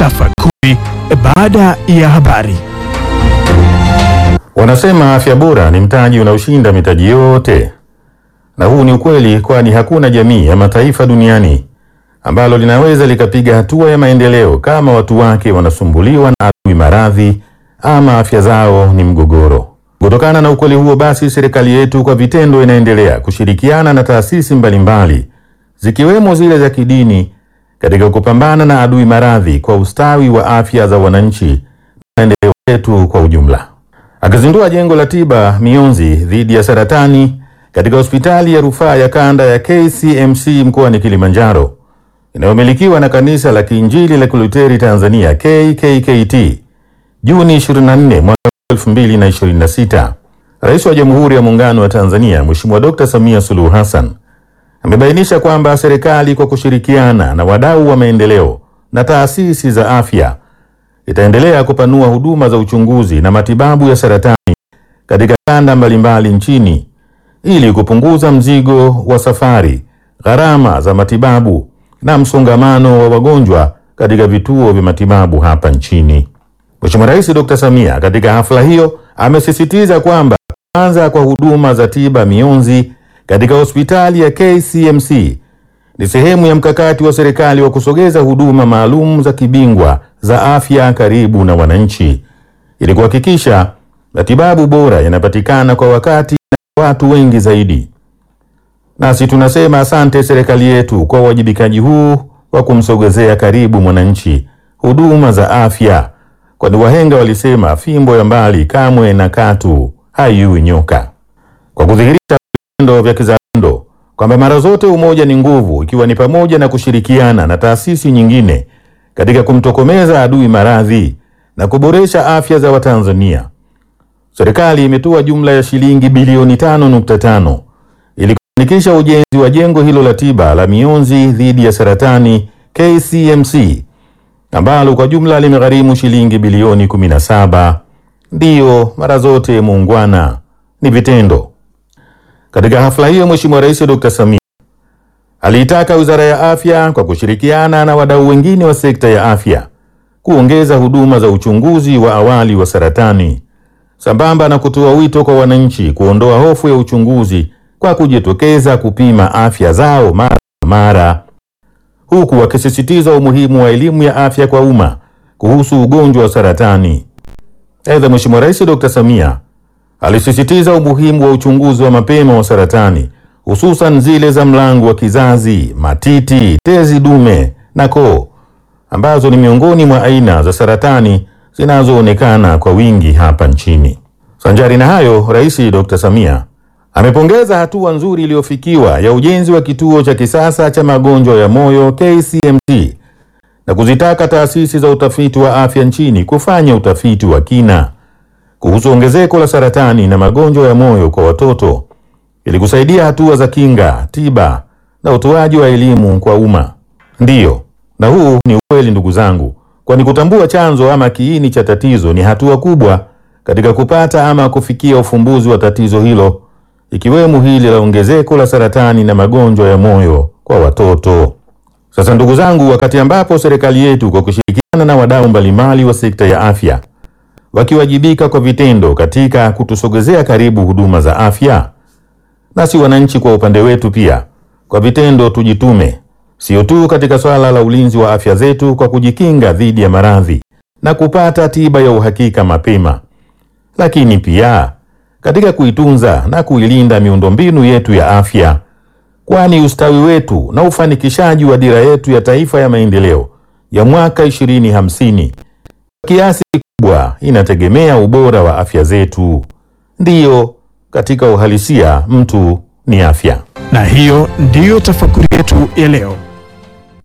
Tafakuri baada ya habari. Wanasema afya bora ni mtaji unaoshinda mitaji yote. Na huu ni ukweli, kwani hakuna jamii ya mataifa duniani ambalo linaweza likapiga hatua ya maendeleo kama watu wake wanasumbuliwa na adui maradhi ama afya zao ni mgogoro. Kutokana na ukweli huo basi, serikali yetu kwa vitendo inaendelea kushirikiana na taasisi mbalimbali zikiwemo zile za kidini katika kupambana na adui maradhi kwa ustawi wa afya za wananchi na maendeleo yetu kwa ujumla. Akizindua jengo la tiba mionzi dhidi ya saratani katika hospitali ya rufaa ya kanda ya KCMC mkoani Kilimanjaro inayomilikiwa na kanisa la Kiinjili la Kilutheri Tanzania KKKT Juni 24 mwaka 2026, Rais wa Jamhuri ya Muungano wa Tanzania Mheshimiwa Dr. Samia Suluhu Hassan amebainisha kwamba serikali kwa kushirikiana na wadau wa maendeleo na taasisi za afya itaendelea kupanua huduma za uchunguzi na matibabu ya saratani katika kanda mbalimbali nchini ili kupunguza mzigo wa safari, gharama za matibabu na msongamano wa wagonjwa katika vituo vya matibabu hapa nchini. Mheshimiwa Rais Dr. Samia katika hafla hiyo amesisitiza kwamba kuanza kwa huduma za tiba mionzi katika hospitali ya KCMC ni sehemu ya mkakati wa serikali wa kusogeza huduma maalum za kibingwa za afya karibu na wananchi ili kuhakikisha matibabu bora yanapatikana kwa wakati na watu wengi zaidi. Nasi tunasema asante serikali yetu kwa uwajibikaji huu wa kumsogezea karibu mwananchi huduma za afya, kwani wahenga walisema fimbo ya mbali kamwe na katu haiui nyoka. Kwa kudhihirisha vitendo vya kizalendo kwamba mara zote umoja ni nguvu, ikiwa ni pamoja na kushirikiana na taasisi nyingine katika kumtokomeza adui maradhi na kuboresha afya za Watanzania, serikali imetoa jumla ya shilingi bilioni 5.5 ili kufanikisha ujenzi wa jengo hilo la tiba la mionzi dhidi ya saratani KCMC ambalo kwa jumla limegharimu shilingi bilioni 17. Ndiyo, mara zote muungwana ni vitendo. Katika hafla hiyo Mheshimiwa Rais Dr. Samia aliitaka Wizara ya Afya kwa kushirikiana na wadau wengine wa sekta ya afya kuongeza huduma za uchunguzi wa awali wa saratani sambamba na kutoa wito kwa wananchi kuondoa hofu ya uchunguzi kwa kujitokeza kupima afya zao mara kwa mara, huku wakisisitiza umuhimu wa elimu ya afya kwa umma kuhusu ugonjwa wa saratani. Aidha, Mheshimiwa Rais Dr. Samia alisisitiza umuhimu wa uchunguzi wa mapema wa saratani, hususan zile za mlango wa kizazi, matiti, tezi dume na koo, ambazo ni miongoni mwa aina za saratani zinazoonekana kwa wingi hapa nchini. Sanjari na hayo, Rais Dr. Samia amepongeza hatua nzuri iliyofikiwa ya ujenzi wa kituo cha kisasa cha magonjwa ya moyo KCMC na kuzitaka taasisi za utafiti wa afya nchini kufanya utafiti wa kina kuhusu ongezeko la saratani na magonjwa ya moyo kwa watoto ili kusaidia hatua za kinga, tiba na utoaji wa elimu kwa umma. Ndiyo, na huu ni ukweli ndugu zangu, kwani kutambua chanzo ama kiini cha tatizo ni hatua kubwa katika kupata ama kufikia ufumbuzi wa tatizo hilo, ikiwemo hili la ongezeko la saratani na magonjwa ya moyo kwa watoto. Sasa ndugu zangu, wakati ambapo serikali yetu kwa kushirikiana na wadau mbalimbali wa sekta ya afya wakiwajibika kwa vitendo katika kutusogezea karibu huduma za afya, nasi wananchi kwa upande wetu pia kwa vitendo tujitume, sio tu katika swala la ulinzi wa afya zetu kwa kujikinga dhidi ya maradhi na kupata tiba ya uhakika mapema, lakini pia katika kuitunza na kuilinda miundombinu yetu ya afya, kwani ustawi wetu na ufanikishaji wa dira yetu ya taifa ya maendeleo ya mwaka 2050 kiasi kikubwa inategemea ubora wa afya zetu. Ndiyo, katika uhalisia mtu ni afya. Na hiyo ndiyo tafakuri yetu ya leo.